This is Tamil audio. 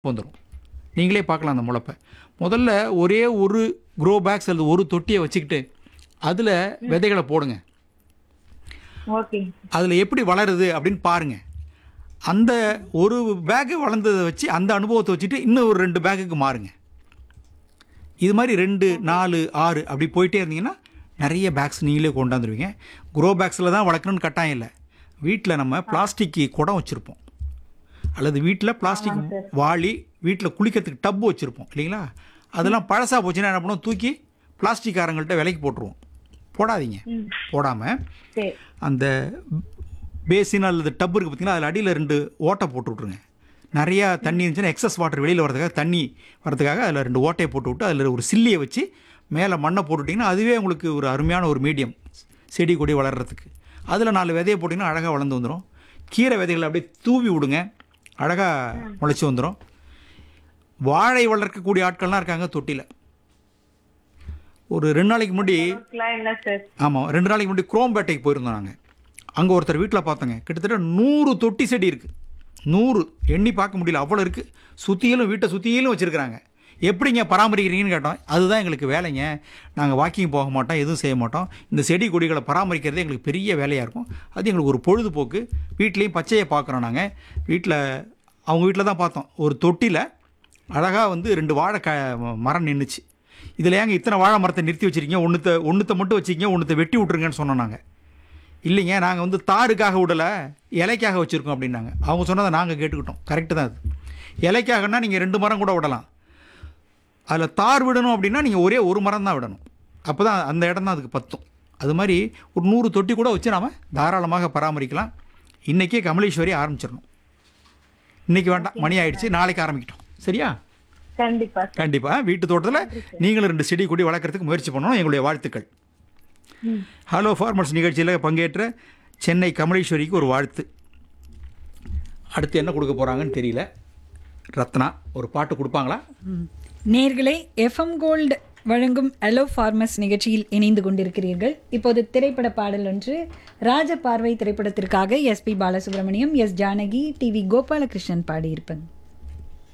வந்துடும். நீங்களே பார்க்கலாம் அந்த முளைப்ப. முதல்ல ஒரே ஒரு க்ரோ பேக்ஸ் அல்லது ஒரு தொட்டியை வச்சுக்கிட்டு அதில் விதைகளை போடுங்க. ஓகே. அதில் எப்படி வளருது அப்படின்னு பாருங்கள். அந்த ஒரு பேக்கு வளர்ந்ததை வச்சு அந்த அனுபவத்தை வச்சுட்டு இன்னும் ஒரு 2 பேக்குக்கு மாறுங்க. இது மாதிரி 2, 4, 6 அப்படி போயிட்டே இருந்தீங்கன்னா நிறைய பேக்ஸ் நீங்களே கொண்டாந்துருவீங்க. க்ரோ பேக்ஸில் தான் வளர்க்கணும்னு கட்டாயம் இல்லை. வீட்டில் நம்ம பிளாஸ்டிக் குடம் வச்சுருப்போம், அல்லது வீட்டில் பிளாஸ்டிக் வாளி, வீட்டில் குளிக்கிறதுக்கு டப்பு வச்சுருப்போம் இல்லைங்களா? அதெல்லாம் பழசாக போச்சுன்னா என்ன பண்ணுவோம், தூக்கி பிளாஸ்டிக் காரங்கள்ட்ட விலைக்கு போட்டுருவோம். போடாதீங்க. போடாமல் சரி. அந்த பேசின் அல்லது டப்பு இருக்குது பார்த்தீங்கன்னா, அதில் அடியில் 2 ஓட்டை போட்டு விட்ருங்க. நிறையா தண்ணி இருந்துச்சுன்னா எக்ஸஸ் வாட்டர் வெளியில் வரதுக்காக, தண்ணி வரதுக்காக அதில் 2 ஓட்டையை போட்டு விட்டு அதில் ஒரு சில்லியை வச்சு மேலே மண்ணை போட்டுவிட்டிங்கன்னா அதுவே உங்களுக்கு ஒரு அருமையான ஒரு மீடியம் செடி கொடி வளர்கிறதுக்கு. அதில் 4 விதையை போட்டிங்கன்னா அழகாக வளர்ந்து வந்துடும். கீரை விதைகளை அப்படியே தூவி விடுங்க, அழகாக முளைச்சி வந்துடும். வாழை வளர்க்கக்கூடிய ஆட்கள்லாம் இருக்காங்க தொட்டியில். ஒரு 2 நாளைக்கு முன்னாடி, இல்ல சார். ஆமாம் 2 நாளைக்கு முன்னாடி குரோம்பேட்டைக்கு போயிருந்தோம் நாங்கள். அங்கே ஒருத்தர் வீட்டில் பார்த்தோங்க, கிட்டத்தட்ட 100 தொட்டி செடி இருக்குது. 100 எண்ணி பார்க்க முடியல, அவ்வளோ இருக்குது. சுற்றிலும் வீட்டை சுற்றிலும் வச்சுருக்குறாங்க. எப்படிங்க பராமரிக்கிறீங்கன்னு கேட்டோம். அதுதான் எங்களுக்கு வேலைங்க, நாங்கள் வாக்கிங் போக மாட்டோம், எதுவும் செய்ய மாட்டோம். இந்த செடி கொடிகளை பராமரிக்கிறதே எங்களுக்கு பெரிய வேலையாக இருக்கும். அது எங்களுக்கு ஒரு பொழுதுபோக்கு. வீட்லேயும் பச்சையை பார்க்குறோம். நாங்கள் வீட்டில் அவங்க வீட்டில் தான் பார்த்தோம், ஒரு தொட்டியில் அழகாக வந்து 2 வாழை மரம் நின்றுச்சு. இதில் ஏங்க இத்தனை வாழை மரத்தை நிறுத்தி வச்சுருக்கீங்க, ஒன்றுத்தை மட்டும் வச்சுக்கிங்க, ஒன்றுத்தை வெட்டி விட்ருங்கன்னு சொன்னோம் நாங்கள். இல்லைங்க, நாங்கள் வந்து தாருக்காக விடலை, இலைக்காக வச்சுருக்கோம் அப்படின்னாங்க. அவங்க சொன்னதை நாங்கள் கேட்டுக்கிட்டோம். கரெக்டு தான். அது இலைக்காகனா நீங்கள் 2 மரம் கூட விடலாம். அதில் தார் விடணும் அப்படின்னா நீங்கள் ஒரே ஒரு மரம் தான் விடணும். அப்போ தான் அந்த இடம் தான் அதுக்கு பத்தும். அது மாதிரி ஒரு 100 தொட்டி கூட வச்சு நாம் தாராளமாக பராமரிக்கலாம். இன்றைக்கே கமலேஸ்வரி ஆரம்பிச்சிடணும். இன்றைக்கி வேண்டாம், மணி ஆயிடுச்சு, நாளைக்கு ஆரம்பிக்கிட்டோம். சரியா? கண்டிப்பா. கண்டிப்பாக வீட்டு தோட்டத்தில் நீங்களும் 2 செடி கொடி வளர்க்குறதுக்கு முயற்சி பண்ணணும். எங்களுடைய வாழ்த்துக்கள். ஹலோ ஃபார்மர்ஸ் நிகழ்ச்சியில் பங்கேற்ற சென்னை கமலேஸ்வரிக்கு ஒரு வாழ்த்து. அடுத்து என்ன கொடுக்க போகிறாங்கன்னு தெரியல. ரத்னா ஒரு பாட்டு கொடுப்பாங்களா? நேர்களே, எஃப்எம் கோல்டு வழங்கும் ஹலோ ஃபார்மர்ஸ் நிகழ்ச்சியில் இணைந்து கொண்டிருக்கிறீர்கள். இப்போது திரைப்பட பாடல் ஒன்று. ராஜ பார்வை திரைப்படத்திற்காக SP Balasubramaniam, S Janaki, TV Gopalakrishnan பாடியிருப்பாங்க.